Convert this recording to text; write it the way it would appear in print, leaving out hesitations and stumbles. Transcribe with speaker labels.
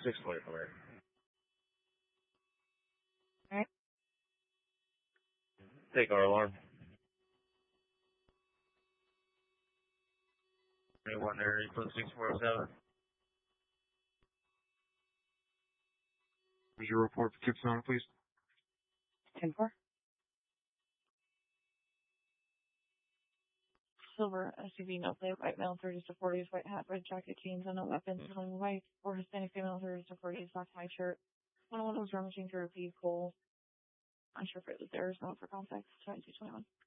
Speaker 1: 624.
Speaker 2: Alright.
Speaker 1: Take our alarm. 21 area code 647.
Speaker 3: Where's your report for tips on it, please?
Speaker 2: 10-4. Silver SUV, no plate, white male, 30s to 40s, white hat, red jacket, jeans, and no weapons, white, or Hispanic female, 30s to 40s, black white shirt. One of those rummaging through a vehicle. Unsure if it was theirs, not for context. 2221.